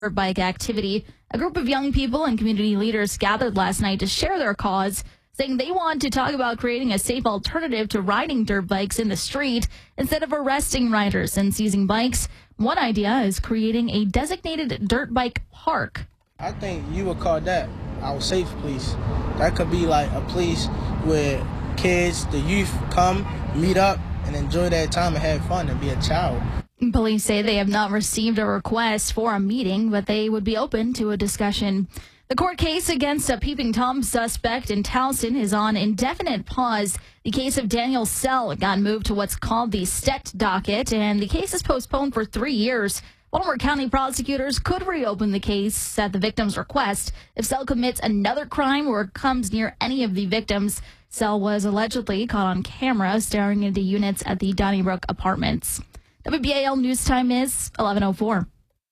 dirt bike activity. A group of young people and community leaders gathered last night to share their cause, saying they want to talk about creating a safe alternative to riding dirt bikes in the street instead of arresting riders and seizing bikes. One idea is creating a designated dirt bike park. I think you would call that our safe place. That could be like a place where kids, the youth come, meet up, and enjoy their time and have fun and be a child. Police say they have not received a request for a meeting, but they would be open to a discussion. The court case against a Peeping Tom suspect in Towson is on indefinite pause. The case of Daniel Sell got moved to what's called the Stet docket, and the case is postponed for 3 years. Baltimore County prosecutors could reopen the case at the victim's request if Sell commits another crime or comes near any of the victims. Sell was allegedly caught on camera staring into units at the Donnybrook Apartments. WBAL news time is 11:04.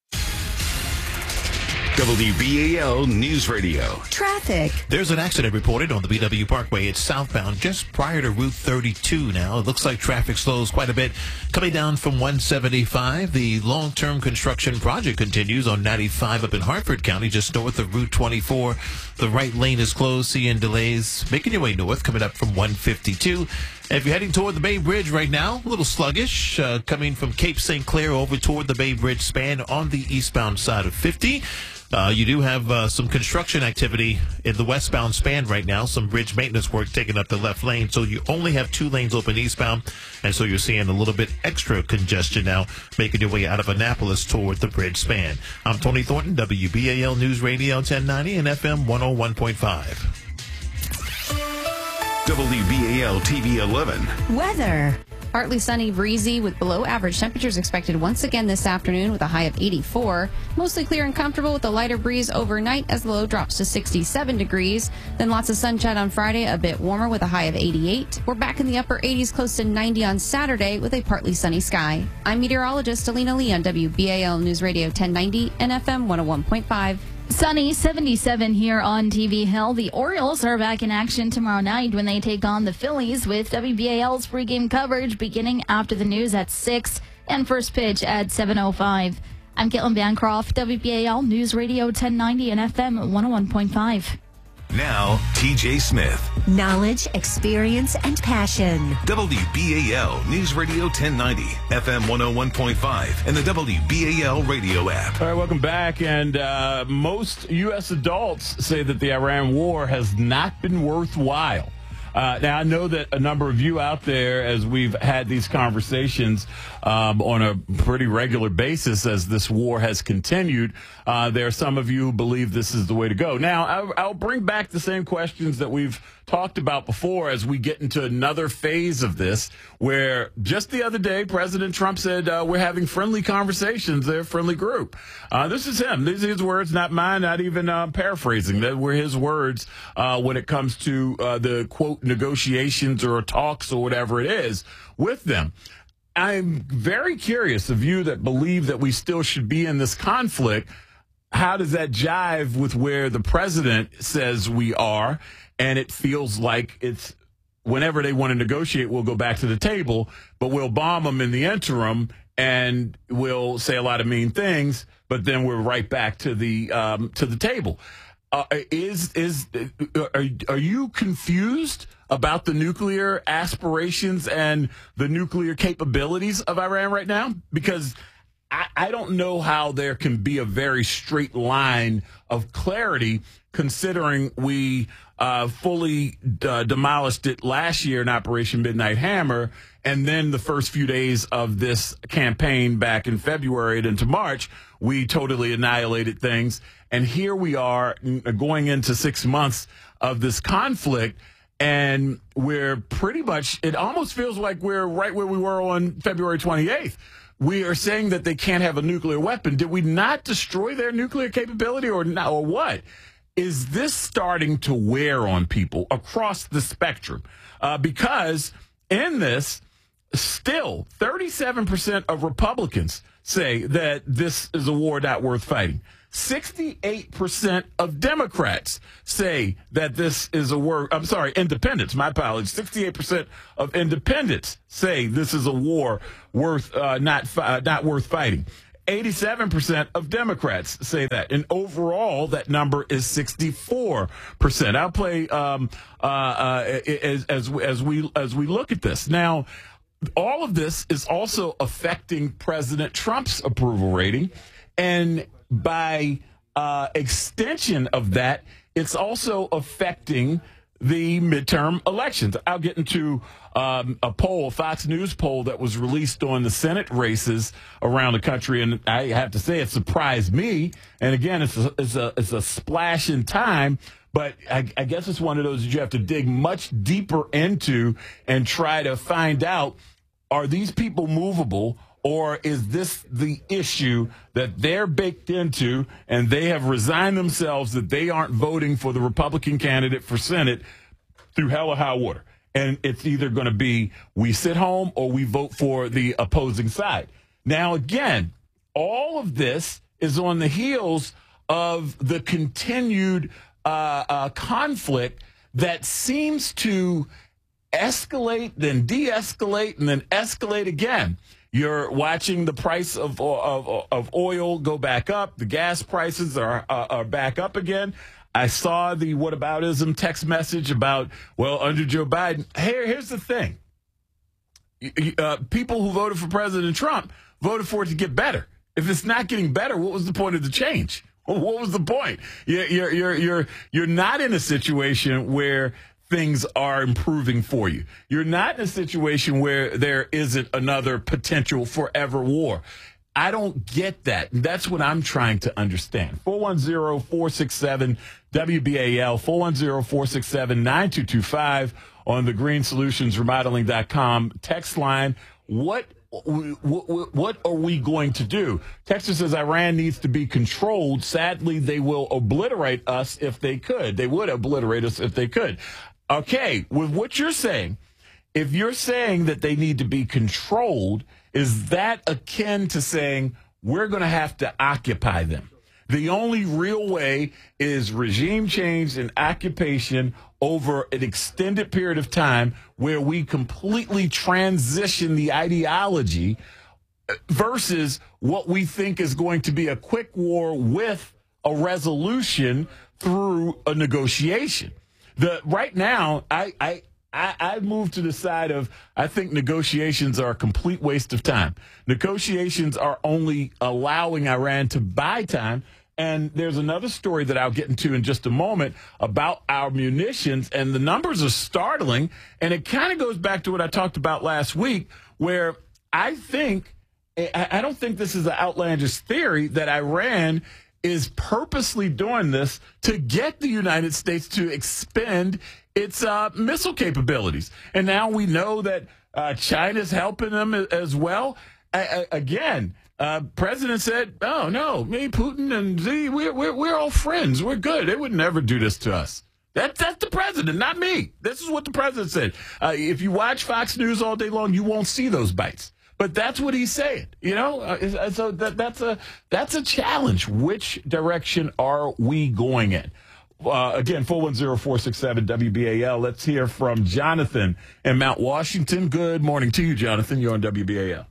WBAL News Radio. Traffic. There's an accident reported on the BW Parkway. It's southbound just prior to Route 32 now. It looks like traffic slows quite a bit. Coming down from 175, the long-term construction project continues on 95 up in Hartford County, just north of Route 24. The right lane is closed, seeing delays. Making your way north, coming up from 152. If you're heading toward the Bay Bridge right now, a little sluggish, coming from Cape St. Clair over toward the Bay Bridge span on the eastbound side of 50. You do have some construction activity in the westbound span right now, some bridge maintenance work taking up the left lane, so you only have 2 lanes open eastbound, and so you're seeing a little bit extra congestion now, making your way out of Annapolis toward the bridge span. I'm Tony Thornton, WBAL News Radio 1090 and FM 101.5. WBAL TV 11. Weather. Partly sunny, breezy, with below average temperatures expected once again this afternoon with a high of 84. Mostly clear and comfortable with a lighter breeze overnight as the low drops to 67 degrees. Then lots of sunshine on Friday, a bit warmer with a high of 88. We're back in the upper 80s, close to 90 on Saturday with a partly sunny sky. I'm meteorologist Alina Lee on WBAL News Radio 1090 and FM 101.5. Sunny, 77 here on TV Hill. The Orioles are back in action tomorrow night when they take on the Phillies with WBAL's pregame coverage beginning after the news at 6 and first pitch at 7:05. I'm Caitlin Bancroft, WBAL News Radio 1090 and FM 101.5. Now, TJ Smith. Knowledge, experience, and passion. WBAL News Radio 1090, FM 101.5, and the WBAL radio app. All right, welcome back. And most U.S. adults say that the Iran war has not been worthwhile. Now, I know that a number of you out there, as we've had these conversations on a pretty regular basis as this war has continued, there are some of you who believe this is the way to go. Now, I'll bring back the same questions that we've talked about before as we get into another phase of this, where just the other day, President Trump said, we're having friendly conversations. They're a friendly group. This is him. These are his words, not mine, not even paraphrasing. That were his words when it comes to the, quote, negotiations or talks or whatever it is with them. I'm very curious of you that believe that we still should be in this conflict. How does that jive with where the president says we are? And it feels like it's whenever they want to negotiate, we'll go back to the table, but we'll bomb them in the interim and we'll say a lot of mean things, but then we're right back to the table. Are you confused about the nuclear aspirations and the nuclear capabilities of Iran right now? Because I don't know how there can be a very straight line of clarity, considering we fully demolished it last year in Operation Midnight Hammer, and then the first few days of this campaign back in February and into March, we totally annihilated things. And here we are going into 6 months of this conflict, and we're pretty much, it almost feels like we're right where we were on February 28th. We are saying that they can't have a nuclear weapon. Did we not destroy their nuclear capability or what? Is this starting to wear on people across the spectrum? Because in this, still 37% of Republicans say that this is a war not worth fighting. 68% of Democrats say that this is a war. I'm sorry, independents. My apologies. 68% of independents say this is a war worth not worth fighting. 87% of Democrats say that. And overall, that number is 64%. I'll play as we look at this. Now, all of this is also affecting President Trump's approval rating. And by extension of that, it's also affecting the midterm elections. I'll get into a Fox News poll that was released on the Senate races around the country, and I have to say it surprised me. And again, it's a splash in time, but I guess it's one of those that you have to dig much deeper into and try to find out, are these people movable? Or is this the issue that they're baked into and they have resigned themselves that they aren't voting for the Republican candidate for Senate through hell or high water? And it's either going to be we sit home or we vote for the opposing side. Now, again, all of this is on the heels of the continued conflict that seems to escalate, then de-escalate, and then escalate again. You're watching the price of oil go back up. The gas prices are back up again. I saw the whataboutism text message about, well, under Joe Biden. Here's the thing. People who voted for President Trump voted for it to get better. If it's not getting better, what was the point of the change? What was the point? You're not in a situation where things are improving for you. You're not in a situation where there isn't another potential forever war. I don't get that. That's what I'm trying to understand. 410-467-WBAL, 410-467-9225 on the greensolutionsremodeling.com text line. What are we going to do? Texas says Iran needs to be controlled. Sadly, they will obliterate us if they could. They would obliterate us if they could. Okay, with what you're saying, if you're saying that they need to be controlled, is that akin to saying we're going to have to occupy them? The only real way is regime change and occupation over an extended period of time where we completely transition the ideology versus what we think is going to be a quick war with a resolution through a negotiation. Right now, I moved to the side of I think negotiations are a complete waste of time. Negotiations are only allowing Iran to buy time. And there's another story that I'll get into in just a moment about our munitions, and the numbers are startling. And it kind of goes back to what I talked about last week, where I don't think this is an outlandish theory that Iran is purposely doing this to get the United States to expend its missile capabilities. And now we know that China's helping them as well. President said, oh, no, me, Putin, and Xi, we're all friends. We're good. They would never do this to us. That's the president, not me. This is what the president said. If you watch Fox News all day long, you won't see those bites. But that's what he's saying, so that's a challenge. Which direction are we going in? Again, 410-467-WBAL. Let's hear from Jonathan in Mount Washington. Good morning to you, Jonathan. You're on WBAL.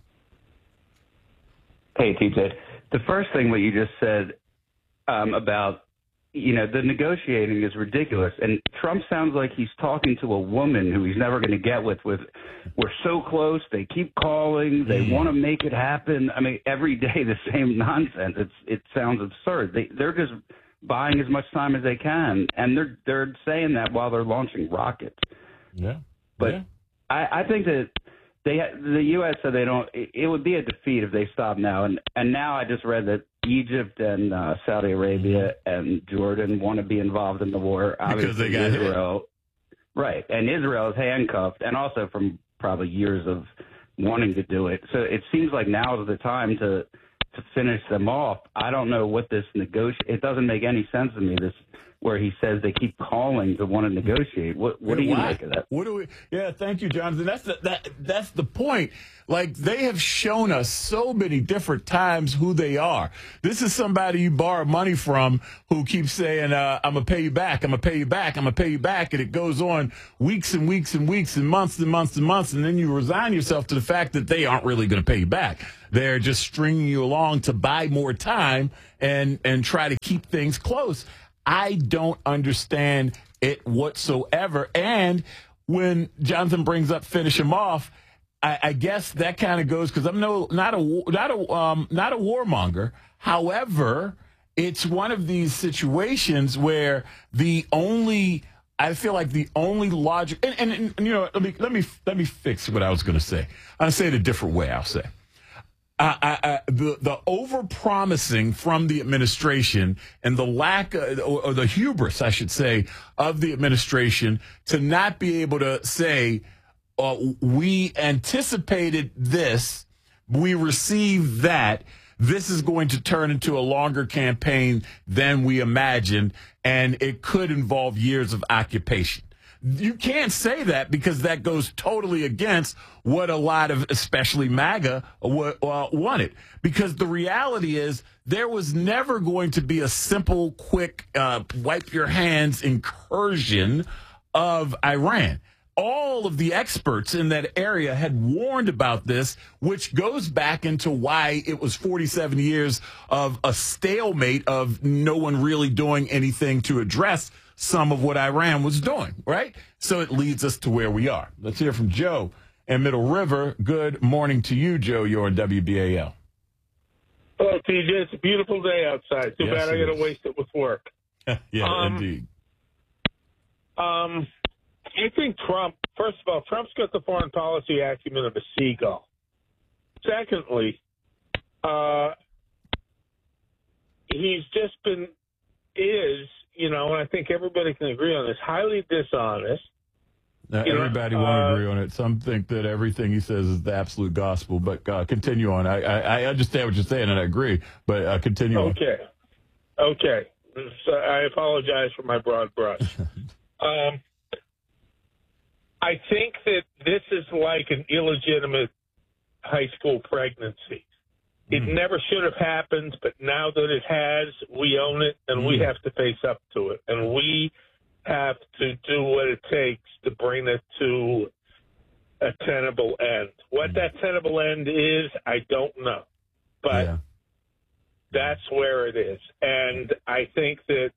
Hey, TJ. The first thing what you just said about, the negotiating is ridiculous. And Trump sounds like he's talking to a woman who he's never going to get with. We're so close. They keep calling. They want to make it happen. I mean, every day the same nonsense. It sounds absurd. They're just buying as much time as they can. And they're saying that while they're launching rockets. Yeah. But yeah. I think that the U.S. said they don't. It would be a defeat if they stop now. And now I just read that Egypt and Saudi Arabia and Jordan want to be involved in the war. Because they got Israel, right? And Israel is handcuffed, and also from probably years of wanting to do it. So it seems like now is the time to finish them off. I don't know what this it doesn't make any sense to me. where he says they keep calling to want to negotiate. What do you make of that? What do we? Yeah, thank you, Jonathan. That's the point. Like, they have shown us so many different times who they are. This is somebody you borrow money from who keeps saying, I'm going to pay you back, I'm going to pay you back, I'm going to pay you back. And it goes on weeks and weeks and weeks and months and months and months. And then you resign yourself to the fact that they aren't really going to pay you back. They're just stringing you along to buy more time and try to keep things close. I don't understand it whatsoever. And when Jonathan brings up finish him off, I guess that kind of goes because I'm not a warmonger. However, it's one of these situations where I feel like the only logic and you know, let me fix what I was going to say. I'll say it a different way. I'll say. The over-promising from the administration and the lack or the hubris, I should say, of the administration to not be able to say, we anticipated this, we received that, this is going to turn into a longer campaign than we imagined, and it could involve years of occupation. You can't say that because that goes totally against what a lot of, especially MAGA, wanted. Because the reality is there was never going to be a simple, quick, wipe your hands incursion of Iran. All of the experts in that area had warned about this, which goes back into why it was 47 years of a stalemate of no one really doing anything to address some of what Iran was doing, right? So it leads us to where we are. Let's hear from Joe in Middle River. Good morning to you, Joe. You're on WBAL. Hello, TJ. It's a beautiful day outside. Too bad I got to waste it with work. Yeah, indeed. I think Trump, first of all, Trump's got the foreign policy acumen of a seagull. Secondly, he's just and I think everybody can agree on this, highly dishonest. Everybody won't agree on it. Some think that everything he says is the absolute gospel, but continue on. I understand what you're saying, and I agree, but continue on. Okay. So I apologize for my broad brush. I think that this is like an illegitimate high school pregnancy. It never should have happened, but now that it has, we own it, and we have to face up to it. And we have to do what it takes to bring it to a tenable end. What that tenable end is, I don't know. But that's where it is. And I think that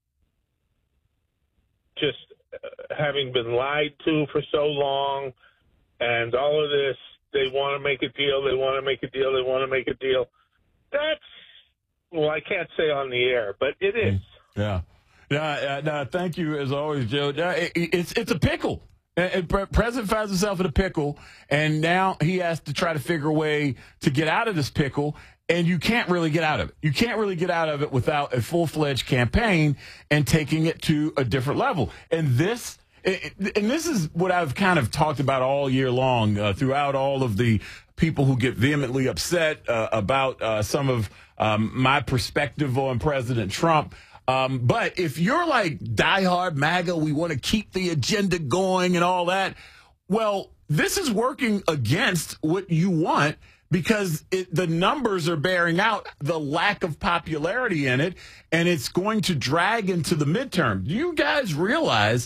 just having been lied to for so long and all of this, they want to make a deal, they want to make a deal, they want to make a deal. That's, well, I can't say on the air, but it is. Yeah. No, thank you, as always, Joe. It's a pickle. President finds himself in a pickle, and now he has to try to figure a way to get out of this pickle, and you can't really get out of it. You can't really get out of it without a full-fledged campaign and taking it to a different level. And this is what I've kind of talked about all year long throughout all of the people who get vehemently upset about some of my perspective on President Trump. But if you're like diehard MAGA, we want to keep the agenda going and all that, well, this is working against what you want because the numbers are bearing out the lack of popularity in it, and it's going to drag into the midterm. Do you guys realize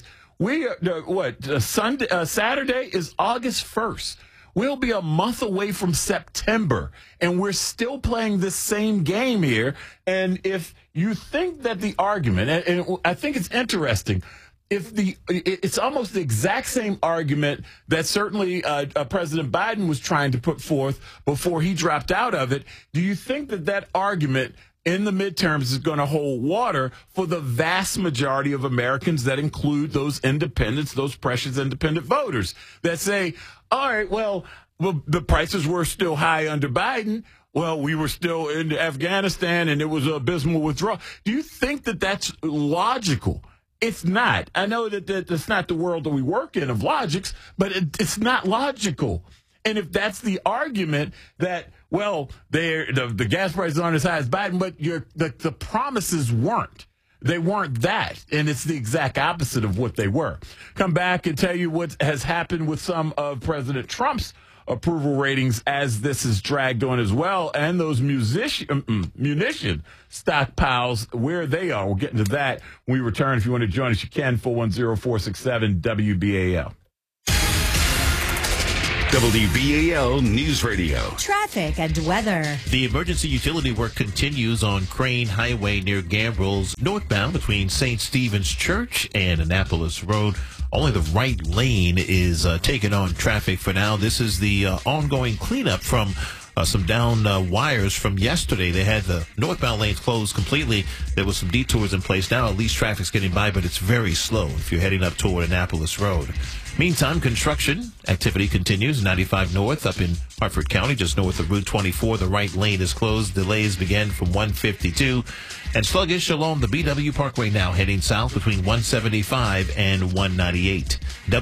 Saturday is August 1st? We'll be a month away from September, and we're still playing this same game here. And if you think that the argument, and I think it's interesting, it's almost the exact same argument that certainly President Biden was trying to put forth before he dropped out of it. Do you think that argument in the midterms is going to hold water for the vast majority of Americans that include those independents, those precious independent voters that say, all right, well, the prices were still high under Biden. Well, we were still in Afghanistan and it was an abysmal withdrawal. Do you think that that's logical? It's not. I know that that's not the world that we work in of logics, but it's not logical. And if that's the argument that, well, the gas prices aren't as high as Biden, but the promises weren't. They weren't that, and it's the exact opposite of what they were. Come back and tell you what has happened with some of President Trump's approval ratings as this is dragged on as well, and those munition stockpiles, where they are. We'll get into that when we return. If you want to join us, you can. 410-467 WBAL. WBAL News Radio. Traffic and weather. The emergency utility work continues on Crane Highway near Gambrills, northbound between St. Stephen's Church and Annapolis Road. Only the right lane is taking on traffic for now. This is the ongoing cleanup from some down wires from yesterday. They had the northbound lanes closed completely. There was some detours in place. Now at least traffic's getting by, but it's very slow if you're heading up toward Annapolis Road. Meantime, construction activity continues. 95 North up in Hartford County, just north of Route 24. The right lane is closed. Delays began from 152. And sluggish along the BW Parkway now, heading south between 175 and 198.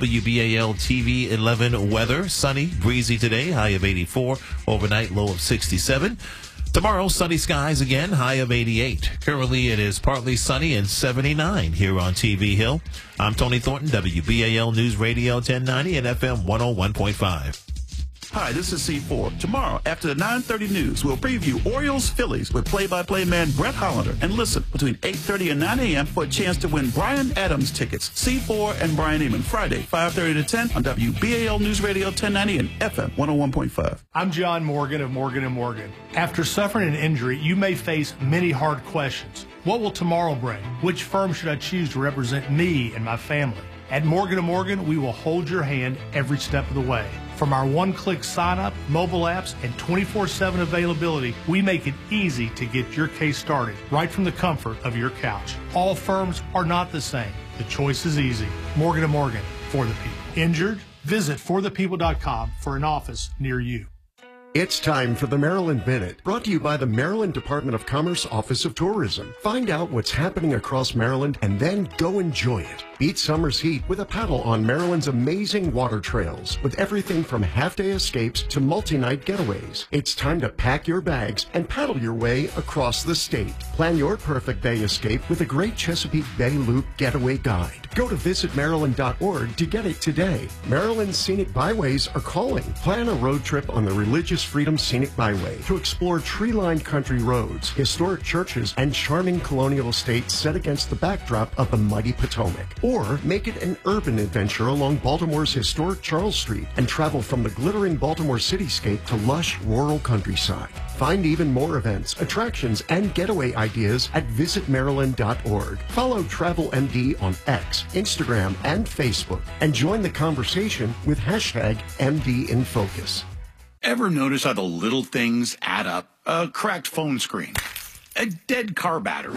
WBAL TV 11 weather. Sunny, breezy today, high of 84. Overnight, low of 67. Tomorrow, sunny skies again, high of 88. Currently, it is partly sunny and 79 here on TV Hill. I'm Tony Thornton, WBAL News Radio 1090 and FM 101.5. Hi, this is C4. Tomorrow, after the 9:30 news, we'll preview Orioles-Phillies with play-by-play man Brett Hollander. And listen, between 8:30 and 9 a.m. for a chance to win Brian Adams tickets. C4 and Brian Eamon, Friday, 5:30 to 10 on WBAL News Radio 1090 and FM 101.5. I'm John Morgan of Morgan & Morgan. After suffering an injury, you may face many hard questions. What will tomorrow bring? Which firm should I choose to represent me and my family? At Morgan & Morgan, we will hold your hand every step of the way. From our one-click sign-up, mobile apps, and 24/7 availability, we make it easy to get your case started right from the comfort of your couch. All firms are not the same. The choice is easy. Morgan & Morgan, for the people. Injured? Visit forthepeople.com for an office near you. It's time for the Maryland Minute, brought to you by the Maryland Department of Commerce Office of Tourism. Find out what's happening across Maryland and then go enjoy it. Beat summer's heat with a paddle on Maryland's amazing water trails, with everything from half-day escapes to multi-night getaways. It's time to pack your bags and paddle your way across the state. Plan your perfect bay escape with a great Chesapeake Bay Loop getaway guide. Go to visitmaryland.org to get it today. Maryland's scenic byways are calling. Plan a road trip on the Religious Freedom Scenic Byway to explore tree-lined country roads, historic churches, and charming colonial estates set against the backdrop of the mighty Potomac. Or make it an urban adventure along Baltimore's historic Charles Street and travel from the glittering Baltimore cityscape to lush rural countryside. Find even more events, attractions, and getaway ideas at visitmaryland.org. Follow TravelMD on X, Instagram, and Facebook, and join the conversation with hashtag MDInFocus. Ever notice how the little things add up? A cracked phone screen, a dead car battery,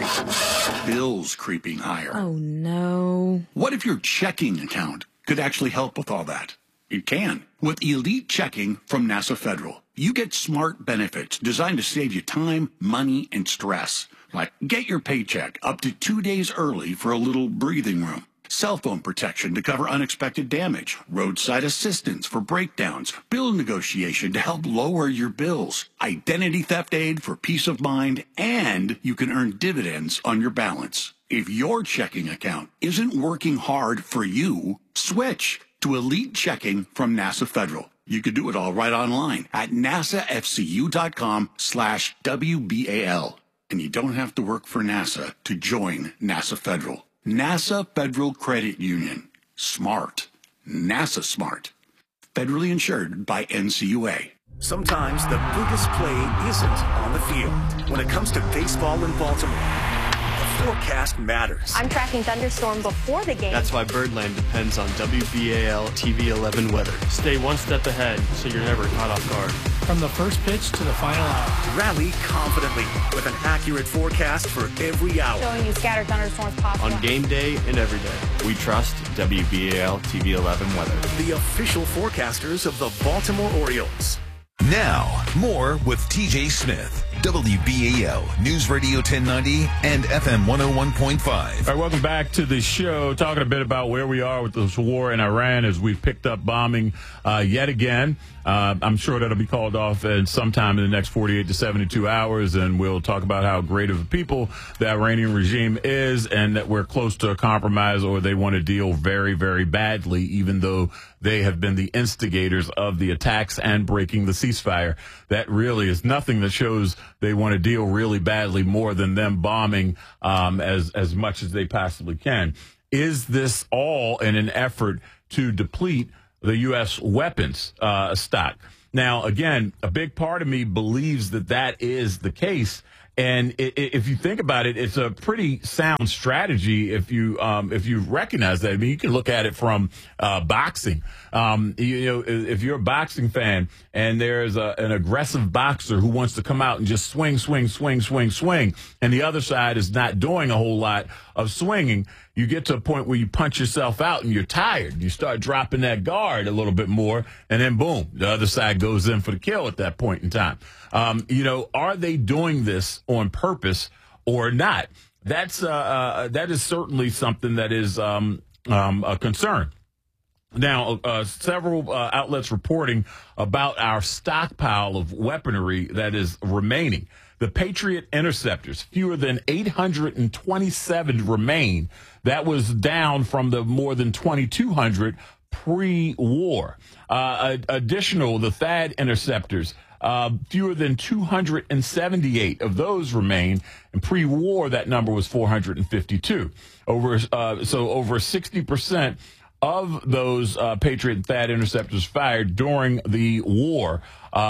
bills creeping higher. Oh, no. What if your checking account could actually help with all that? It can. With Elite Checking from NASA Federal, you get smart benefits designed to save you time, money, and stress. Like get your paycheck up to 2 days early for a little breathing room. Cell phone protection to cover unexpected damage, roadside assistance for breakdowns, bill negotiation to help lower your bills, identity theft aid for peace of mind, and you can earn dividends on your balance. If your checking account isn't working hard for you, switch to Elite Checking from NASA Federal. You can do it all right online at nasafcu.com/WBAL. And you don't have to work for NASA to join NASA Federal. NASA Federal Credit Union. Smart. NASA Smart. Federally insured by NCUA. Sometimes the biggest play isn't on the field. When it comes to baseball in Baltimore, the forecast matters. I'm tracking thunderstorm before the game. That's why Birdland depends on WBAL TV 11 weather. Stay one step ahead so you're never caught off guard. From the first pitch to the final out. Rally confidently with an accurate forecast for every hour. Showing you scattered thunderstorms possible. On game day and every day, we trust WBAL TV 11 weather. The official forecasters of the Baltimore Orioles. Now, more with TJ Smith. WBAL News Radio 1090 and FM 101.5. All right, welcome back to the show. Talking a bit about where we are with this war in Iran as we've picked up bombing yet again. I'm sure that'll be called off sometime in the next 48 to 72 hours, and we'll talk about how great of a people the Iranian regime is and that we're close to a compromise, or they want to deal very, very badly, even though they have been the instigators of the attacks and breaking the ceasefire. That really is nothing that shows they want to deal really badly more than them bombing as much as they possibly can. Is this all in an effort to deplete the U.S. weapons stock? Now, again, a big part of me believes that that is the case. And if you think about it, it's a pretty sound strategy if you recognize that. I mean, you can look at it from boxing. If you're a boxing fan and there's an aggressive boxer who wants to come out and just swing, and the other side is not doing a whole lot of swinging, you get to a point where you punch yourself out and you're tired. You start dropping that guard a little bit more, and then boom, the other side goes in for the kill at that point in time. Are they doing this on purpose or not? That is certainly something that is a concern. Now, several outlets reporting about our stockpile of weaponry that is remaining. The Patriot interceptors, fewer than 827 remain. That was down from the more than 2,200 pre-war. Additional, the THAAD interceptors, fewer than 278 of those remain. And pre-war, that number was 452. Over 60% of those Patriot and THAAD interceptors fired during the war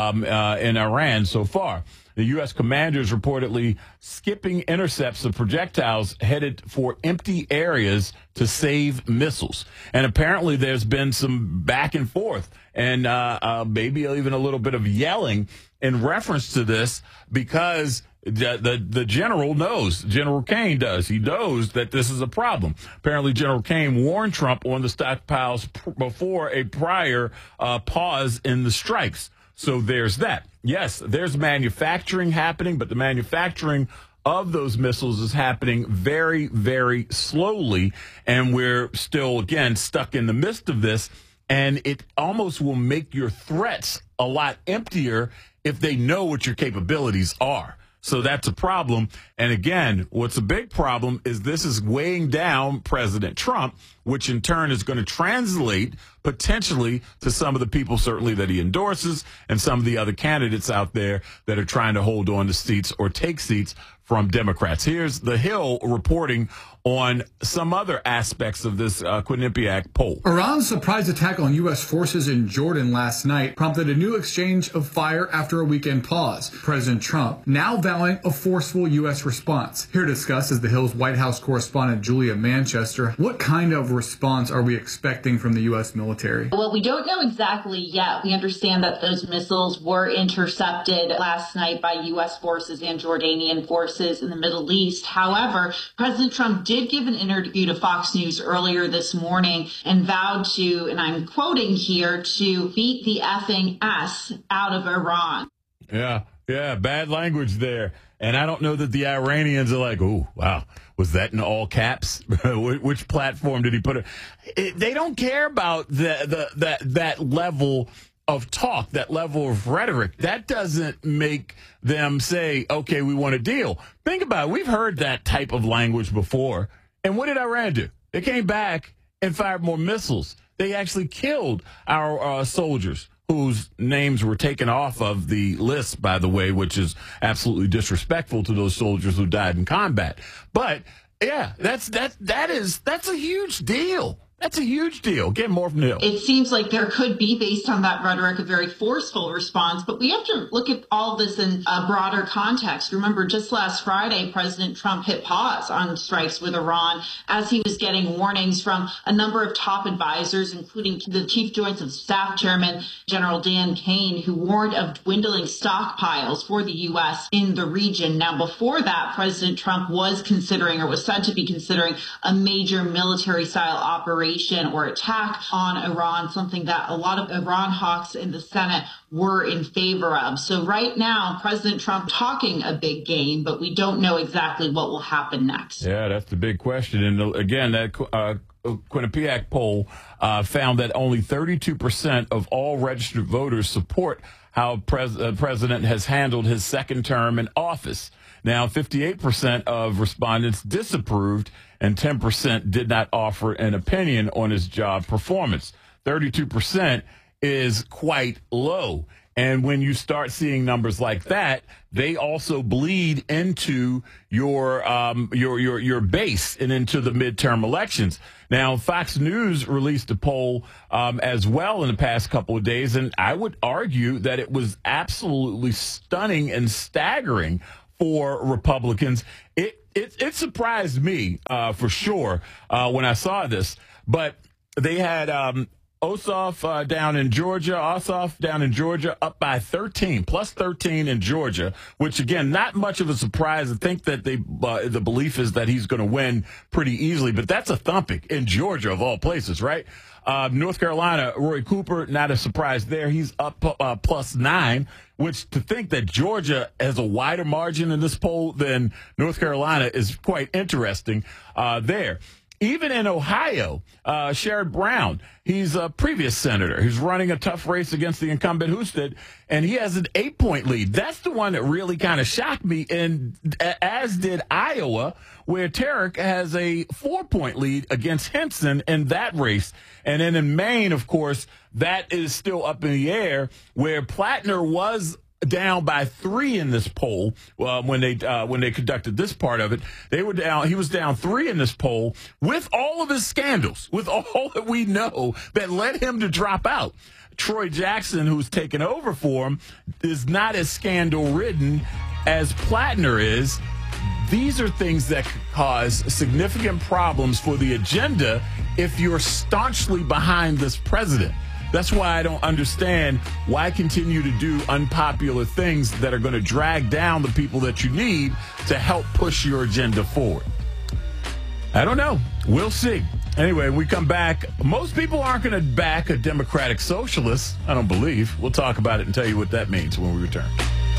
in Iran so far. The U.S. commanders reportedly skipping intercepts of projectiles headed for empty areas to save missiles. And apparently there's been some back and forth and maybe even a little bit of yelling in reference to this, because the general knows, General Kane does. He knows that this is a problem. Apparently, General Kane warned Trump on the stockpiles before a prior pause in the strikes. So there's that. Yes, there's manufacturing happening, but the manufacturing of those missiles is happening very, very slowly. And we're still, again, stuck in the midst of this. And it almost will make your threats a lot emptier if they know what your capabilities are. So that's a problem. And again, what's a big problem is this is weighing down President Trump, which in turn is going to translate potentially to some of the people certainly that he endorses and some of the other candidates out there that are trying to hold on to seats or take seats from Democrats. Here's The Hill reporting on some other aspects of this Quinnipiac poll. Iran's surprise attack on U.S. forces in Jordan last night prompted a new exchange of fire after a weekend pause. President Trump now vowing a forceful U.S. response. Here to discuss is The Hill's White House correspondent Julia Manchester. What kind of response are we expecting from the U.S. military? Well, we don't know exactly yet. We understand that those missiles were intercepted last night by U.S. forces and Jordanian forces in the Middle East. However, President Trump did give an interview to Fox News earlier this morning and vowed to, and I'm quoting here, to beat the effing S out of Iran. Yeah, bad language there. And I don't know that the Iranians are like, oh, wow, was that in all caps? Which platform did he put it? They don't care about that level of talk, that level of rhetoric. That doesn't make them say, okay, we want a deal. Think about it. We've heard that type of language before. And what did Iran do? They came back and fired more missiles. They actually killed our soldiers, whose names were taken off of the list, by the way, which is absolutely disrespectful to those soldiers who died in combat. But yeah, that's a huge deal. That's a huge deal. Get more from Hill. It seems like there could be, based on that rhetoric, a very forceful response, but we have to look at all this in a broader context. Remember, just last Friday, President Trump hit pause on strikes with Iran as he was getting warnings from a number of top advisors, including the Chief Joint of Staff Chairman, General Dan Kane, who warned of dwindling stockpiles for the U.S. in the region. Now, before that, President Trump was considering, or was said to be considering, a major military-style operation operation or attack on Iran, something that a lot of Iran hawks in the Senate were in favor of. So right now, President Trump talking a big game, but we don't know exactly what will happen next. Yeah, that's the big question. And again, that Quinnipiac poll found that only 32% of all registered voters support how the president has handled his second term in office. Now, 58% of respondents disapproved and 10% did not offer an opinion on his job performance. 32% is quite low. And when you start seeing numbers like that, they also bleed into your base and into the midterm elections. Now, Fox News released a poll as well in the past couple of days, and I would argue that it was absolutely stunning and staggering for Republicans. It surprised me for sure when I saw this, but they had Ossoff down in Georgia up by 13, plus 13 in Georgia, which, again, not much of a surprise. I think that the belief is that he's going to win pretty easily, but that's a thumping in Georgia, of all places, right? North Carolina, Roy Cooper, not a surprise there. He's up plus 9, which to think that Georgia has a wider margin in this poll than North Carolina is quite interesting there. Even in Ohio, Sherrod Brown, he's a previous senator. He's running a tough race against the incumbent Husted, and he has an 8-point lead. That's the one that really kind of shocked me, and as did Iowa, where Tarek has a 4-point lead against Henson in that race. And then in Maine, of course, that is still up in the air, where Plattner was down by 3 in this poll when they conducted this part of it. They were down. He was down 3 in this poll with all of his scandals, with all that we know that led him to drop out. Troy Jackson, who's taken over for him, is not as scandal-ridden as Plattner is. These are things that could cause significant problems for the agenda if you're staunchly behind this president. That's why I don't understand why continue to do unpopular things that are going to drag down the people that you need to help push your agenda forward. I don't know. We'll see. Anyway, when we come back, most people aren't going to back a democratic socialist, I don't believe. We'll talk about it and tell you what that means when we return.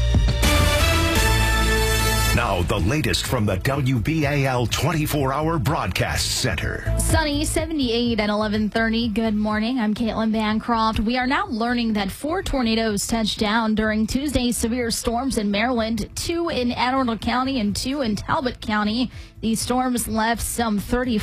Now, the latest from the WBAL 24-hour broadcast center. Sunny, 78 at 11:30. Good morning. I'm Caitlin Bancroft. We are now learning that 4 tornadoes touched down during Tuesday's severe storms in Maryland, 2 in Anne Arundel County and 2 in Talbot County. These storms left some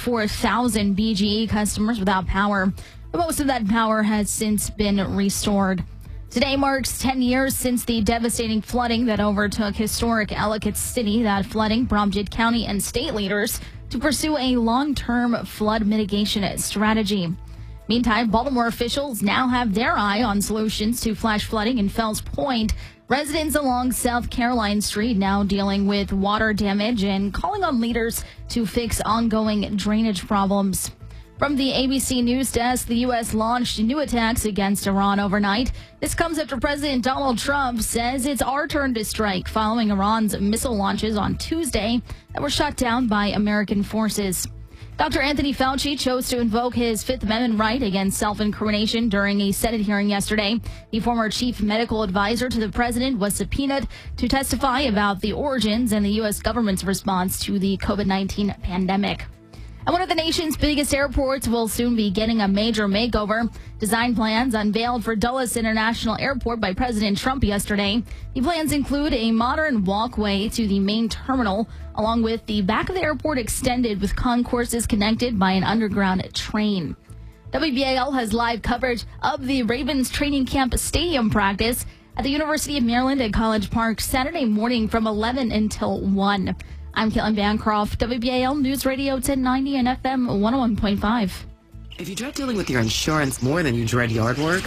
34,000 BGE customers without power. But most of that power has since been restored. Today marks 10 years since the devastating flooding that overtook historic Ellicott City. That flooding prompted county and state leaders to pursue a long-term flood mitigation strategy. Meantime, Baltimore officials now have their eye on solutions to flash flooding in Fells Point. Residents along South Caroline Street now dealing with water damage and calling on leaders to fix ongoing drainage problems. From the ABC News Desk, the U.S. launched new attacks against Iran overnight. This comes after President Donald Trump says it's our turn to strike following Iran's missile launches on Tuesday that were shot down by American forces. Dr. Anthony Fauci chose to invoke his Fifth Amendment right against self-incrimination during a Senate hearing yesterday. The former chief medical advisor to the president was subpoenaed to testify about the origins and the U.S. government's response to the COVID-19 pandemic. And one of the nation's biggest airports will soon be getting a major makeover. Design plans unveiled for Dulles International Airport by President Trump yesterday. The plans include a modern walkway to the main terminal, along with the back of the airport extended with concourses connected by an underground train. WBAL has live coverage of the Ravens training camp stadium practice at the University of Maryland at College Park Saturday morning from 11 until 1. I'm Caitlin Bancroft, WBAL News Radio 1090 and FM 101.5. If you dread dealing with your insurance more than you dread yard work,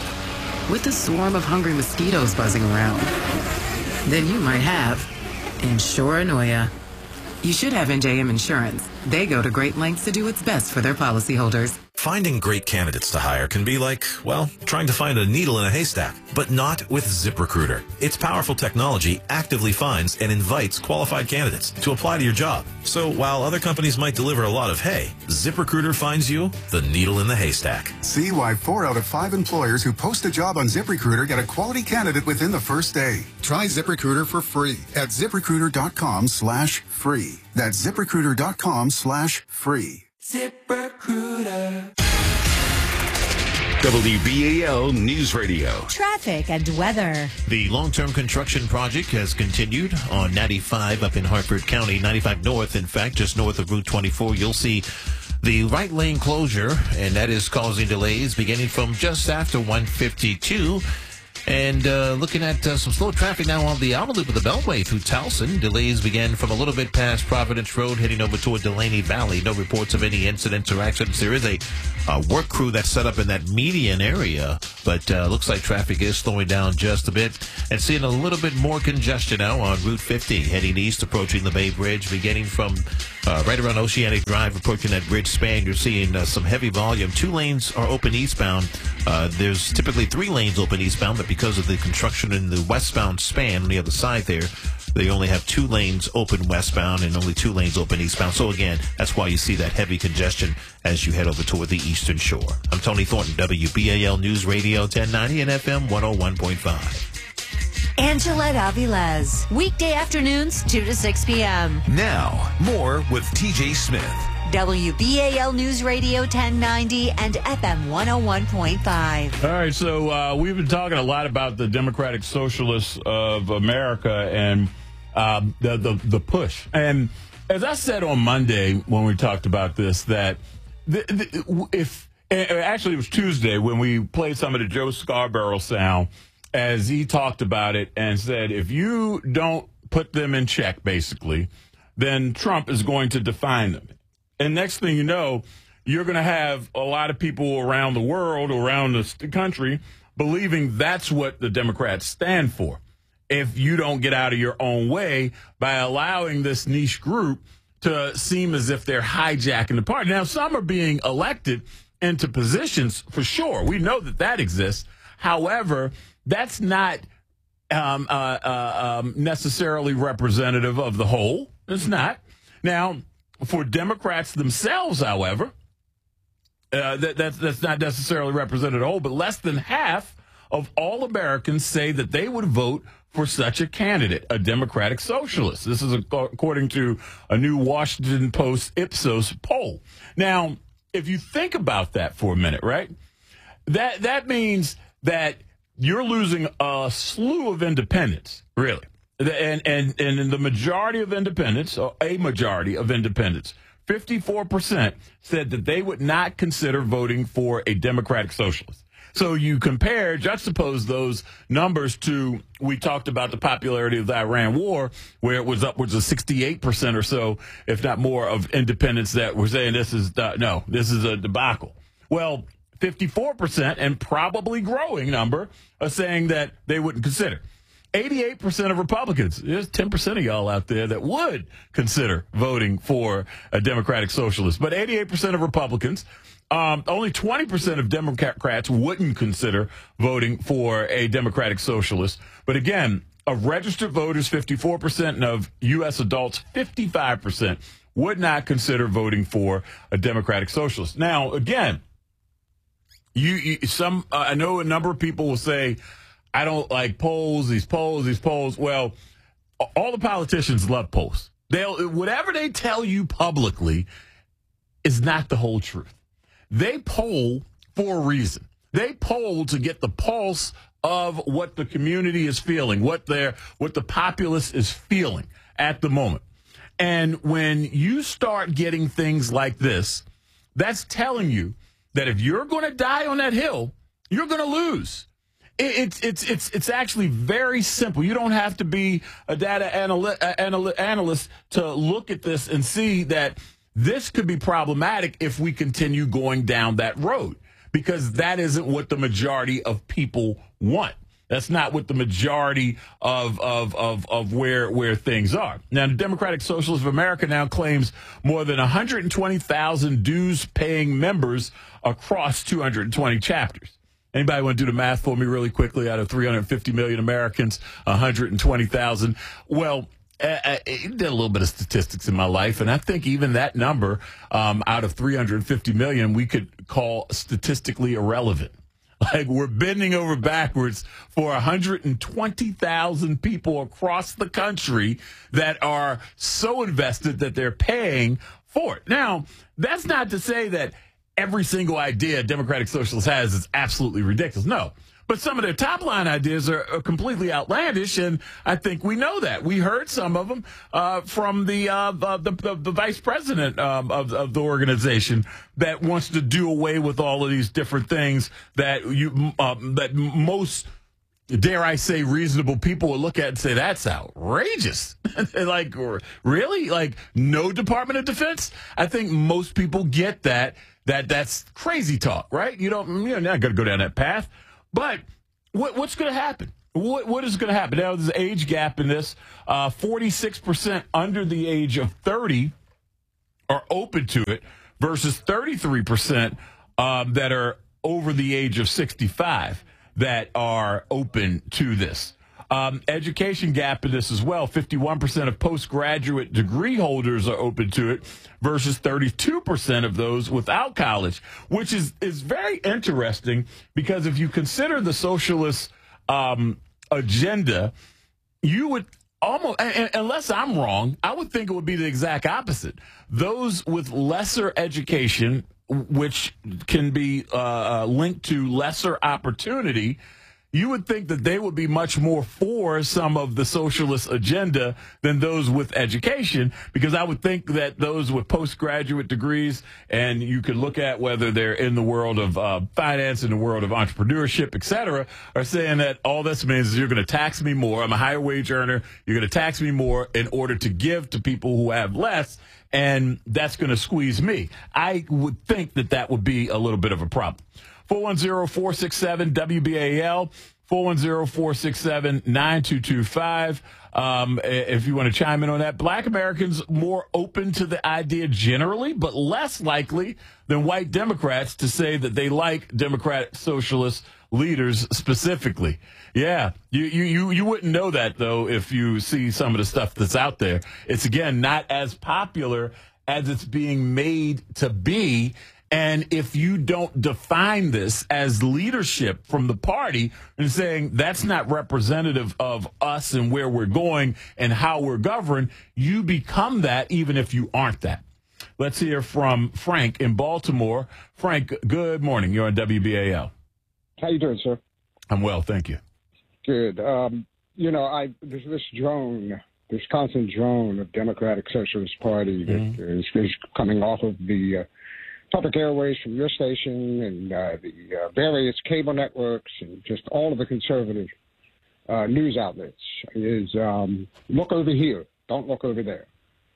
with the swarm of hungry mosquitoes buzzing around, then you might have Insuranoia. You should have NJM Insurance. They go to great lengths to do what's best for their policyholders. Finding great candidates to hire can be like, well, trying to find a needle in a haystack, but not with ZipRecruiter. Its powerful technology actively finds and invites qualified candidates to apply to your job. So while other companies might deliver a lot of hay, ZipRecruiter finds you the needle in the haystack. See why 4 out of 5 employers who post a job on ZipRecruiter get a quality candidate within the first day. Try ZipRecruiter for free at ZipRecruiter.com/free. That's ZipRecruiter.com/free. ZipRecruiter. WBAL News Radio. Traffic and weather. The long-term construction project has continued on 95 up in Hartford County, 95 north, in fact, just north of Route 24. You'll see the right lane closure, and that is causing delays beginning from just after 152. And looking at some slow traffic now on the outer loop of the Beltway through Towson. Delays began from a little bit past Providence Road, heading over toward Delaney Valley. No reports of any incidents or accidents. There is a work crew that's set up in that median area, but looks like traffic is slowing down just a bit. And seeing a little bit more congestion now on Route 50, heading east, approaching the Bay Bridge, beginning from right around Oceanic Drive, approaching that bridge span. You're seeing some heavy volume. 2 lanes are open eastbound. There's typically 3 lanes open eastbound, but because of the construction in the westbound span on the other side there, they only have 2 lanes open westbound and only 2 lanes open eastbound. So again, that's why you see that heavy congestion as you head over toward the eastern shore. I'm Tony Thornton, WBAL News Radio 1090 and FM 101.5. Angela Avilés. Weekday afternoons, 2 to 6 p.m. Now, more with TJ Smith. WBAL News Radio 1090 and FM 101.5. All right, so we've been talking a lot about the Democratic Socialists of America and the push. And as I said on Monday when we talked about this, that actually it was Tuesday when we played some of the Joe Scarborough sound as he talked about it and said, if you don't put them in check, basically, then Trump is going to define them. And next thing you know, you're going to have a lot of people around the world, around the country, believing that's what the Democrats stand for. If you don't get out of your own way by allowing this niche group to seem as if they're hijacking the party. Now, some are being elected into positions for sure. We know that exists. However, that's not necessarily representative of the whole. It's not. Now, for Democrats themselves, however, that's not necessarily represented at all, but less than half of all Americans say that they would vote for such a candidate, a Democratic Socialist. This is according to a new Washington Post Ipsos poll. Now, if you think about that for a minute, right, that means that you're losing a slew of independents, really. And the majority of independents, or a majority of independents, 54% said that they would not consider voting for a Democratic Socialist. So you juxtapose those numbers to, we talked about the popularity of the Iran war, where it was upwards of 68% or so, if not more, of independents that were saying this is a debacle. Well, 54% and probably growing number are saying that they wouldn't consider. 88% of Republicans, there's 10% of y'all out there that would consider voting for a Democratic Socialist. But 88% of Republicans, only 20% of Democrats wouldn't consider voting for a Democratic Socialist. But again, of registered voters, 54%, and of U.S. adults, 55% would not consider voting for a Democratic Socialist. Now, again, I know a number of people will say, I don't like polls, these polls. Well, all the politicians love polls. Whatever they tell you publicly is not the whole truth. They poll for a reason. They poll to get the pulse of what the community is feeling, what the populace is feeling at the moment. And when you start getting things like this, that's telling you that if you're going to die on that hill, you're going to lose. It's actually very simple. You don't have to be a data analyst to look at this and see that this could be problematic if we continue going down that road, because that isn't what the majority of people want. That's not what the majority of where things are. Now, the Democratic Socialists of America now claims more than 120,000 dues-paying members across 220 chapters. Anybody want to do the math for me really quickly? Out of 350 million Americans, 120,000. Well, I did a little bit of statistics in my life, and I think even that number out of 350 million we could call statistically irrelevant. Like, we're bending over backwards for 120,000 people across the country that are so invested that they're paying for it. Now, that's not to say that every single idea Democratic Socialists has is absolutely ridiculous. No. But some of their top-line ideas are completely outlandish, and I think we know that. We heard some of them from the vice president of the organization that wants to do away with all of these different things that that most, dare I say, reasonable people will look at and say, that's outrageous. Like, really? Like, no Department of Defense? I think most people get that's crazy talk, right? You're not going to go down that path. But what's going to happen? What is going to happen? Now, there's an age gap in this. 46% under the age of 30 are open to it versus 33% that are over the age of 65 that are open to this. Education gap in this as well. 51% of postgraduate degree holders are open to it versus 32% of those without college, which is very interesting because if you consider the socialist agenda, you would almost, unless I'm wrong, I would think it would be the exact opposite. Those with lesser education, which can be linked to lesser opportunity, you would think that they would be much more for some of the socialist agenda than those with education, because I would think that those with postgraduate degrees, and you could look at whether they're in the world of finance, in the world of entrepreneurship, et cetera, are saying that all this means is you're going to tax me more. I'm a higher wage earner. You're going to tax me more in order to give to people who have less, and that's going to squeeze me. I would think that would be a little bit of a problem. 410-467-WBAL, 410-467-9225. If you want to chime in on that. Black Americans more open to the idea generally, but less likely than white Democrats to say that they like Democratic socialist leaders specifically. Yeah, you wouldn't know that, though, if you see some of the stuff that's out there. It's, again, not as popular as it's being made to be. And if you don't define this as leadership from the party and saying that's not representative of us and where we're going and how we're governed, you become that even if you aren't that. Let's hear from Frank in Baltimore. Frank, good morning. You're on WBAL. How you doing, sir? I'm well, thank you. Good. There's this drone, this constant drone of Democratic Socialist Party that is coming off of the public airways from your station and the various cable networks and just all of the conservative news outlets is look over here, don't look over there.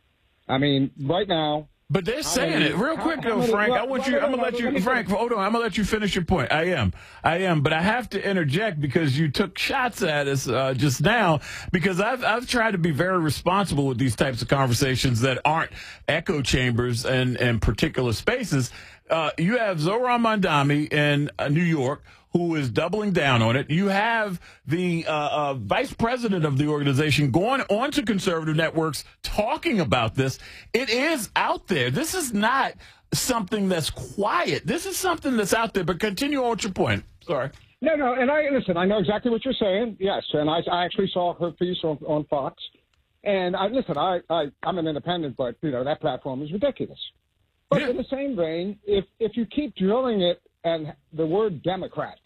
I mean, right now. But they're saying it real quick, though, Frank. I'm going to let you, Frank, hold on. I'm going to let you finish your point. I am. But I have to interject because you took shots at us just now, because I've tried to be very responsible with these types of conversations that aren't echo chambers and particular spaces. You have Zohran Mamdani in New York, who is doubling down on it. You have the vice president of the organization going on to conservative networks talking about this. It is out there. This is not something that's quiet. This is something that's out there. But continue on with your point. Sorry. No, and I know exactly what you're saying. Yes, and I actually saw her piece on Fox. And I'm an independent, but that platform is ridiculous. But in the same vein, if you keep drilling it and the word Democrat,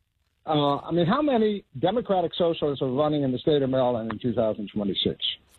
how many Democratic socialists are running in the state of Maryland in 2026?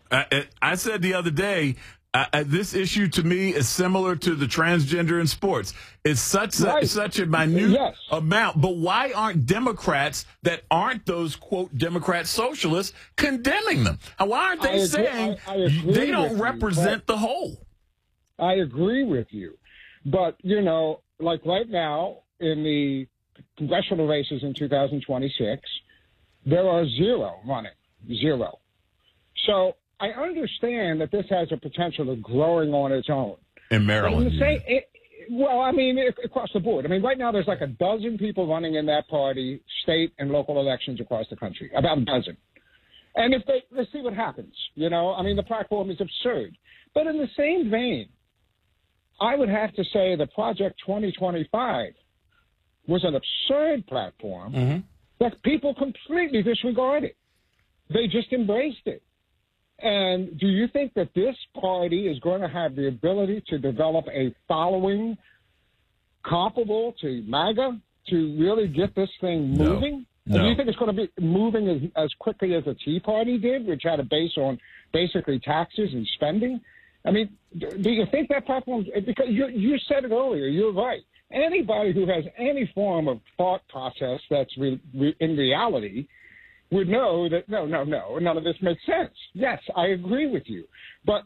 I said the other day, this issue to me is similar to the transgender in sports. It's such a minute amount. But why aren't Democrats that aren't those, quote, Democrat socialists condemning them? Why aren't they saying they don't represent the whole? I agree with you. But, like right now in the congressional races in 2026, there are 0 running, 0. So I understand that this has a potential of growing on its own. In Maryland. Across the board. I mean, right now there's like a dozen people running in that party, state and local elections across the country, about a dozen. And let's see what happens. You know, I mean, the platform is absurd. But in the same vein, I would have to say that Project 2025 was an absurd platform that people completely disregarded. They just embraced it. And do you think that this party is going to have the ability to develop a following comparable to MAGA to really get this thing moving? No. Do you think it's going to be moving as quickly as the Tea Party did, which had a base on basically taxes and spending? I mean, do you think that platform, because you said it earlier, you're right. Anybody who has any form of thought process that's in reality would know that, no, none of this makes sense. Yes, I agree with you. But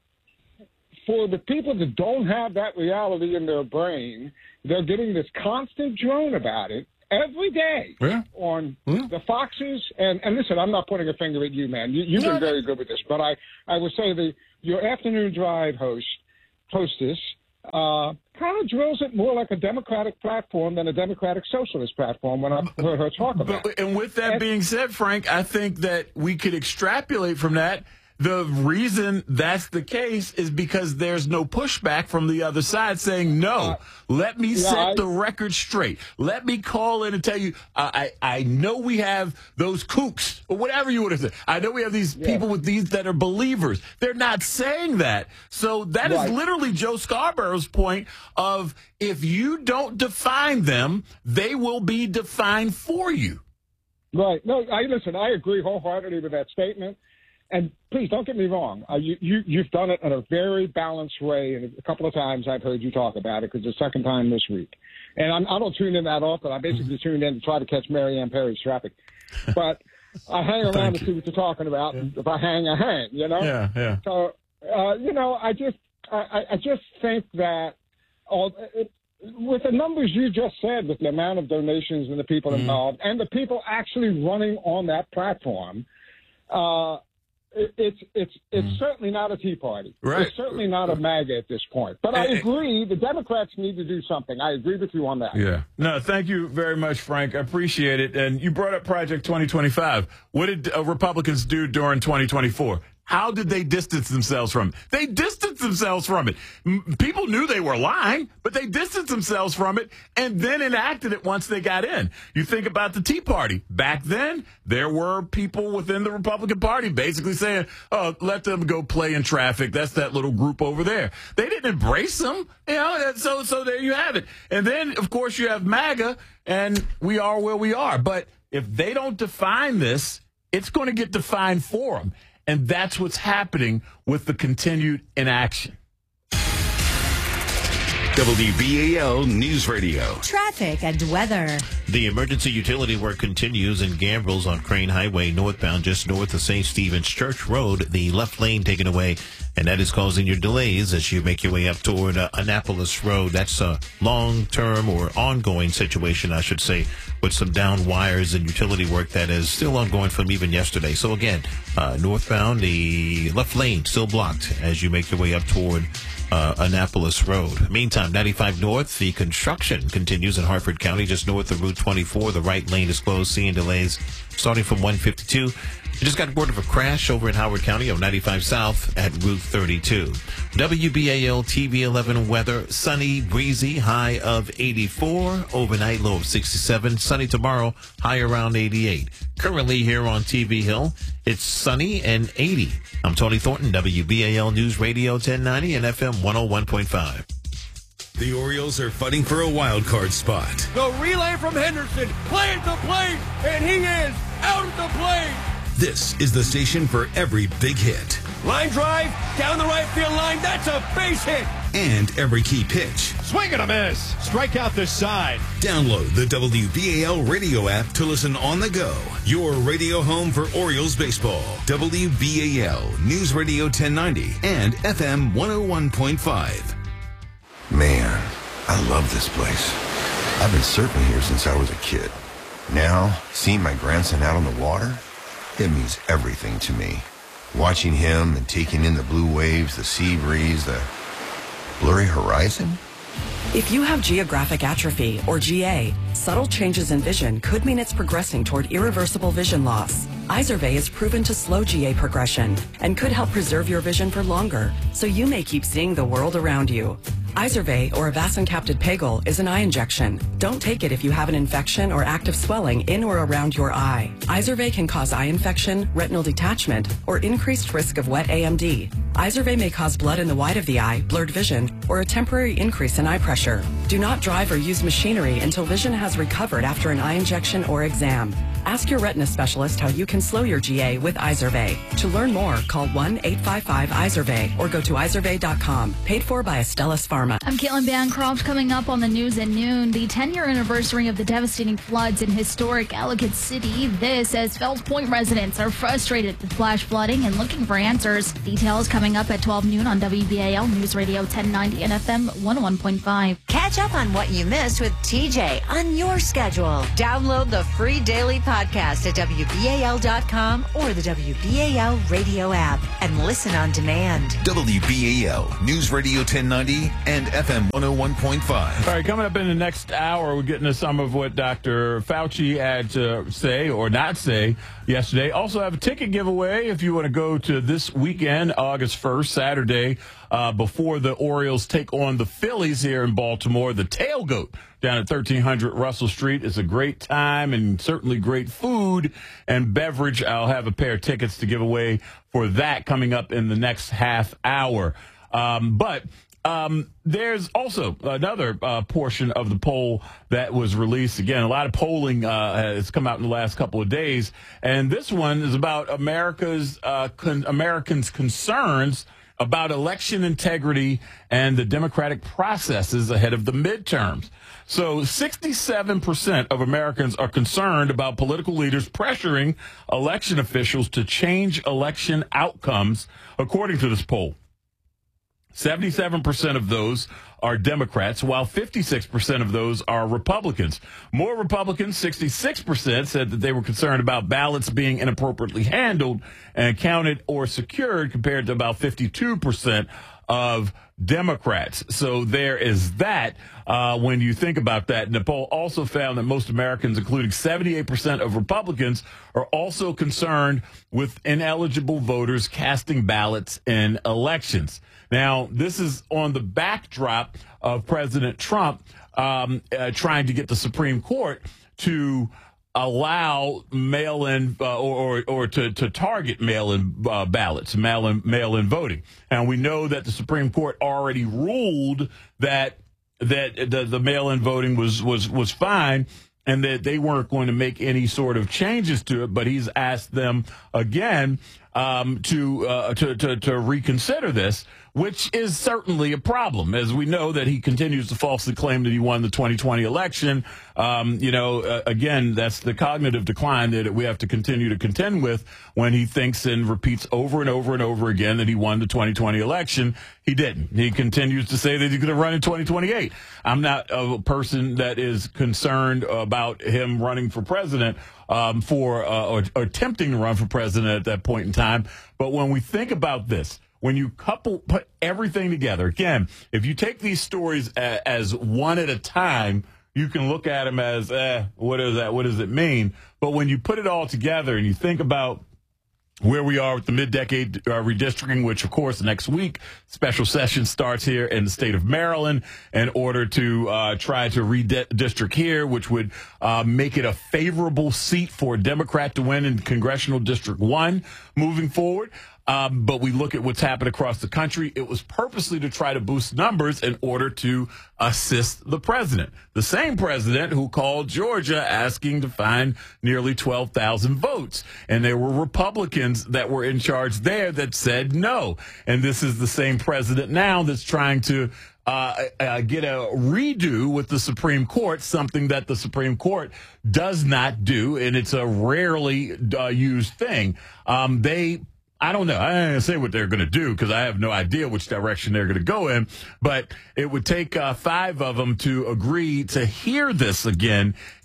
for the people that don't have that reality in their brain, they're getting this constant drone about it every day on the Foxes. And listen, I'm not pointing a finger at you, man. You've been very good with this. But I would say your afternoon drive hostess kind of drills it more like a Democratic platform than a Democratic Socialist platform when I heard her talk about it. And with that being said, Frank, I think that we could extrapolate from that. The reason that's the case is because there's no pushback from the other side saying, no, let me set the record straight. Let me call in and tell you, I know we have those kooks or whatever you would have said. I know we have these people with these that are believers. They're not saying that. So that is literally Joe Scarborough's point of if you don't define them, they will be defined for you. Right. No, listen, I agree wholeheartedly with that statement. And please don't get me wrong. You've done it in a very balanced way, and a couple of times I've heard you talk about it because the second time this week. And I don't tune in that often. I basically tuned in to try to catch Marianne Perry's traffic. But I hang around to see what you're talking about. And if I hang, I hang, you know? Yeah. So, I just think that with the numbers you just said, with the amount of donations and the people involved and the people actually running on that platform, it's certainly not a Tea Party. Right. It's certainly not a MAGA at this point. But I agree, the Democrats need to do something. I agree with you on that. Yeah. No, thank you very much, Frank. I appreciate it. And you brought up Project 2025. What did Republicans do during 2024? How did they distance themselves from it? They distanced themselves from it. People knew they were lying, but they distanced themselves from it and then enacted it once they got in. You think about the Tea Party. Back then, there were people within the Republican Party basically saying, oh, let them go play in traffic. That's that little group over there. They didn't embrace them. You know, so there you have it. And then, of course, you have MAGA, and we are where we are. But if they don't define this, it's going to get defined for them. And that's what's happening with the continued inaction. WBAL News Radio. Traffic and weather. The emergency utility work continues in Gambrills on Crane Highway northbound just north of St. Stephen's Church Road. The left lane taken away, and that is causing your delays as you make your way up toward Annapolis Road. That's a long-term or ongoing situation, I should say, with some down wires and utility work that is still ongoing from even yesterday. So again, northbound, the left lane still blocked as you make your way up toward Annapolis Road. Meantime, 95 North, the construction continues in Hartford County, just north of Route 24. The right lane is closed, seeing delays starting from 152. You just got word of a crash over in Howard County on 95 South at Route 32. WBAL TV 11 weather, sunny, breezy, high of 84, overnight low of 67, sunny tomorrow, high around 88. Currently here on TV Hill, it's sunny and 80. I'm Tony Thornton, WBAL News Radio 1090 and FM 101.5. The Orioles are fighting for a wild card spot. The relay from Henderson, play at the plate, and he is out at the plate. This is the station for every big hit. Line drive, down the right field line, that's a base hit. And every key pitch. Swing and a miss. Strike out this side. Download the WBAL radio app to listen on the go. Your radio home for Orioles baseball. WBAL News Radio 1090 and FM 101.5. Man, I love this place. I've been surfing here since I was a kid. Now, seeing my grandson out on the water, it means everything to me. Watching him and taking in the blue waves, the sea breeze, the blurry horizon. If you have geographic atrophy, or GA, subtle changes in vision could mean it's progressing toward irreversible vision loss. Izervay is proven to slow GA progression and could help preserve your vision for longer, so you may keep seeing the world around you. Izervay, or avacincaptad pegol, is an eye injection. Don't take it if you have an infection or active swelling in or around your eye. Izervay can cause eye infection, retinal detachment, or increased risk of wet AMD. Izervay may cause blood in the white of the eye, blurred vision, or a temporary increase in eye pressure. Do not drive or use machinery until vision has recovered after an eye injection or exam. Ask your retina specialist how you can slow your GA with Izervay. To learn more, call 1-855-IZERVAY or go to izervay.com. Paid for by Astellas Pharma. I'm Caitlin Bancroft. Coming up on the news at noon, the 10-year anniversary of the devastating floods in historic Ellicott City. This as Fells Point residents are frustrated with flash flooding and looking for answers. Details coming up at 12 noon on WBAL News Radio 1090 and FM 101.5. Catch up on what you missed with TJ on your schedule. Download the free daily podcast at WBAL.com or the WBAL radio app and listen on demand. WBAL News Radio 1090 and FM 101.5. All right, coming up in the next hour, we're getting to some of what Dr. Fauci had to say or not say yesterday. Also have a ticket giveaway if you want to go to this weekend, August 1st, Saturday, before the Orioles take on the Phillies here in Baltimore. The Tailgate down at 1300 Russell Street is a great time and certainly great food and beverage. I'll have a pair of tickets to give away for that coming up in the next half hour. But there's also another portion of the poll that was released. Again, a lot of polling has come out in the last couple of days, and this one is about Americans' concerns about election integrity and the democratic processes ahead of the midterms. So 67% of Americans are concerned about political leaders pressuring election officials to change election outcomes, according to this poll. 77% of those are Democrats, while 56% of those are Republicans. More Republicans, 66%, said that they were concerned about ballots being inappropriately handled and counted or secured, compared to about 52% of Democrats. So there is that. When you think about that, and the poll also found that most Americans, including 78% of Republicans, are also concerned with ineligible voters casting ballots in elections. Now, this is on the backdrop of President Trump trying to get the Supreme Court to allow mail-in or to target mail-in ballots, mail-in voting. And we know that the Supreme Court already ruled that the mail-in voting was fine and that they weren't going to make any sort of changes to it. But he's asked them again to reconsider this, which is certainly a problem, as we know that he continues to falsely claim that he won the 2020 election. Again, that's the cognitive decline that we have to continue to contend with when he thinks and repeats over and over and over again that he won the 2020 election. He didn't. He continues to say that he's going to run in 2028. I'm not a person that is concerned about him running for president or attempting to run for president at that point in time. But when we think about this, when you put everything together, again, if you take these stories as one at a time, you can look at them as, what is that? What does it mean? But when you put it all together and you think about where we are with the mid-decade redistricting, which, of course, next week, special session starts here in the state of Maryland in order to try to redistrict here, which would make it a favorable seat for a Democrat to win in Congressional District 1 moving forward. But we look at what's happened across the country. It was purposely to try to boost numbers in order to assist the president. The same president who called Georgia asking to find nearly 12,000 votes. And there were Republicans that were in charge there that said no. And this is the same president now that's trying to get a redo with the Supreme Court, something that the Supreme Court does not do, and it's a rarely used thing. I don't know. I don't even say what they're going to do because I have no idea which direction they're going to go in. But it would take 5 of them to agree to hear this again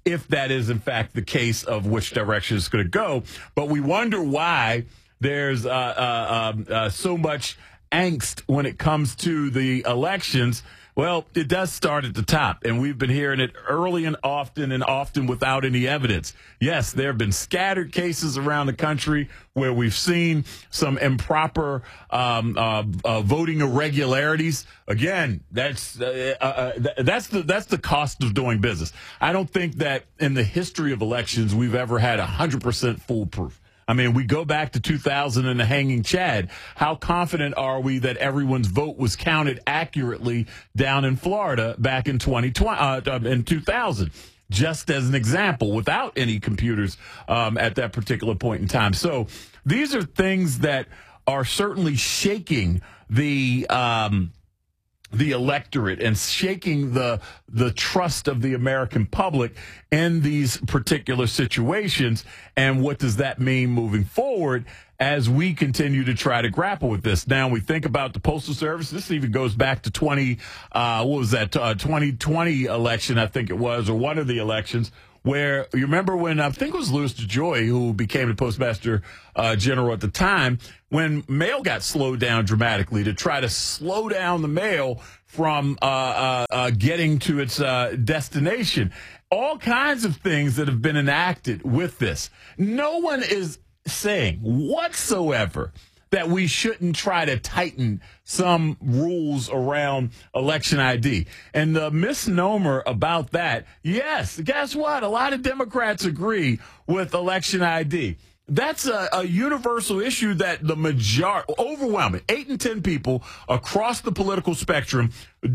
if that is, in fact, the case of which direction it's going to go. But we wonder why there's so much angst when it comes to the elections. Well, it does start at the top, and we've been hearing it early and often without any evidence. Yes, there have been scattered cases around the country where we've seen some improper voting irregularities. Again, that's the cost of doing business. I don't think that in the history of elections we've ever had 100% foolproof. I mean, we go back to 2000 and the hanging Chad. How confident are we that everyone's vote was counted accurately down in Florida back in 2000? Just as an example, without any computers at that particular point in time. So these are things that are certainly shaking the electorate and shaking the trust of the American public in these particular situations. And what does that mean moving forward as we continue to try to grapple with this? Now, we think about the Postal Service. This even goes back to 2020 election, I think it was, or one of the elections, where you remember when I think it was Louis DeJoy who became the Postmaster General at the time, when mail got slowed down dramatically to try to slow down the mail from getting to its destination. All kinds of things that have been enacted with this. No one is saying whatsoever that we shouldn't try to tighten some rules around election ID. And the misnomer about that, yes, guess what? A lot of Democrats agree with election ID. That's a universal issue that the overwhelming 8 in 10 people across the political spectrum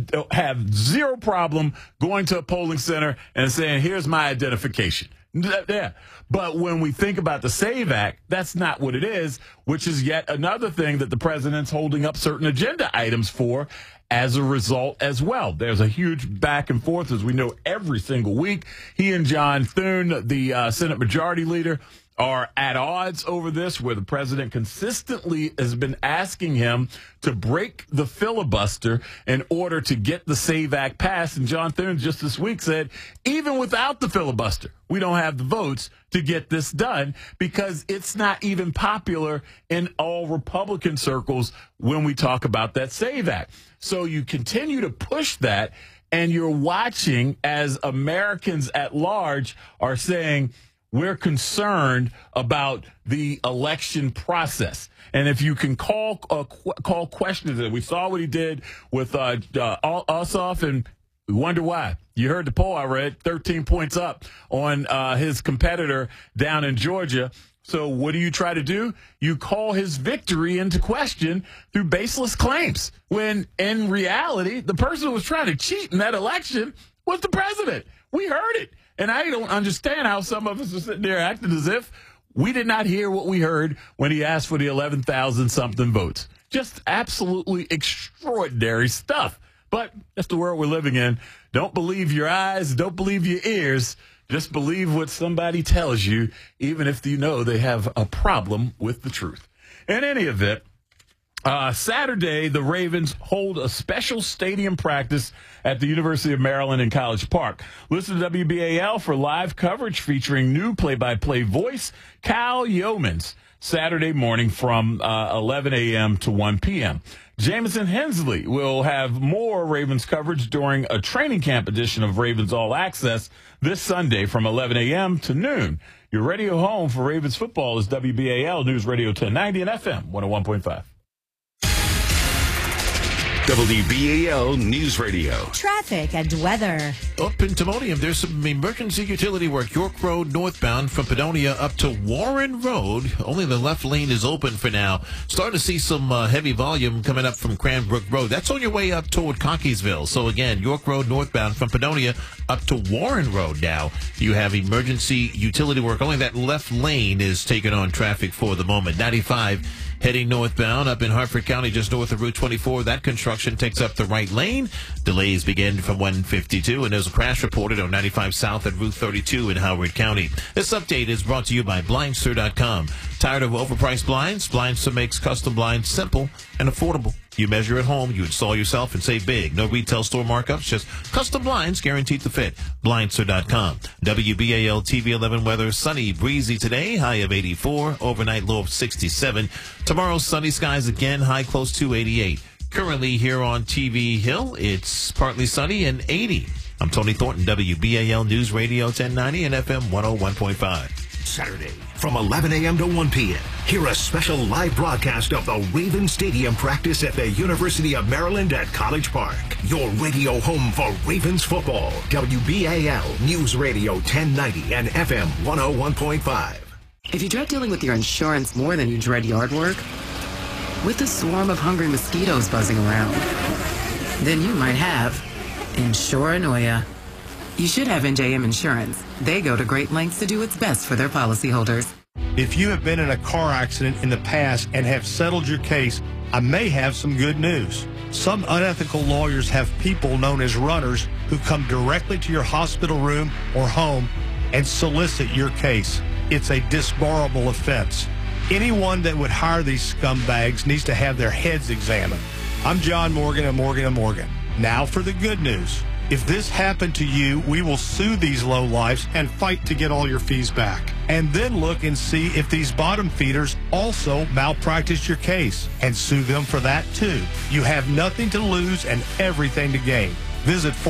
have zero problem going to a polling center and saying, here's my identification. Yeah. But when we think about the SAVE Act, that's not what it is, which is yet another thing that the president's holding up certain agenda items for as a result as well. There's a huge back and forth, as we know, every single week. He and John Thune, the Senate Majority Leader, are at odds over this, where the president consistently has been asking him to break the filibuster in order to get the SAVE Act passed. And John Thune just this week said, even without the filibuster, we don't have the votes to get this done because it's not even popular in all Republican circles when we talk about that SAVE Act. So you continue to push that, and you're watching as Americans at large are saying, we're concerned about the election process. And if you can call questions, we saw what he did with Ossoff, and we wonder why. You heard the poll I read, 13 points up on his competitor down in Georgia. So what do you try to do? You call his victory into question through baseless claims, when in reality, the person who was trying to cheat in that election was the president. We heard it. And I don't understand how some of us are sitting there acting as if we did not hear what we heard when he asked for the 11,000-something votes. Just absolutely extraordinary stuff. But that's the world we're living in. Don't believe your eyes. Don't believe your ears. Just believe what somebody tells you, even if you know they have a problem with the truth. In any event, Saturday, the Ravens hold a special stadium practice at the University of Maryland in College Park. Listen to WBAL for live coverage featuring new play-by-play voice, Cal Yeomans, Saturday morning from 11 a.m. to 1 p.m. Jamison Hensley will have more Ravens coverage during a training camp edition of Ravens All Access this Sunday from 11 a.m. to noon. Your radio home for Ravens football is WBAL News Radio 1090 and FM 101.5. WBAL News Radio. Traffic and weather. Up in Timonium, there's some emergency utility work. York Road northbound from Padonia up to Warren Road. Only the left lane is open for now. Starting to see some heavy volume coming up from Cranbrook Road. That's on your way up toward Cockeysville. So again, York Road northbound from Padonia up to Warren Road now. You have emergency utility work. Only that left lane is taking on traffic for the moment. 95 heading northbound up in Hartford County, just north of Route 24. That construction takes up the right lane. Delays begin from 152, and there's a crash reported on 95 south at Route 32 in Howard County. This update is brought to you by Blindster.com. Tired of overpriced blinds? Blindster makes custom blinds simple and affordable. You measure at home, you install yourself, and save big. No retail store markups, just custom blinds guaranteed to fit. Blindster.com. WBAL TV 11 weather. Sunny, breezy today, high of 84. Overnight low of 67. Tomorrow, sunny skies again, high close to 88. Currently here on TV Hill, it's partly sunny and 80. I'm Tony Thornton, WBAL News Radio 1090 and FM 101.5. Saturday from 11 a.m. to 1 p.m. Hear a special live broadcast of the Raven Stadium practice at the University of Maryland at College Park. Your radio home for Ravens football. WBAL News Radio 1090 and FM 101.5. If you dread dealing with your insurance more than you dread yard work, with a swarm of hungry mosquitoes buzzing around, then you might have Insuranoia. You should have NJM Insurance. They go to great lengths to do its best for their policyholders. If you have been in a car accident in the past and have settled your case, I may have some good news. Some unethical lawyers have people known as runners who come directly to your hospital room or home and solicit your case. It's a disbarable offense. Anyone that would hire these scumbags needs to have their heads examined. I'm John Morgan of Morgan & Morgan. Now for the good news. If this happened to you, we will sue these lowlifes and fight to get all your fees back. And then look and see if these bottom feeders also malpracticed your case and sue them for that too. You have nothing to lose and everything to gain. Visit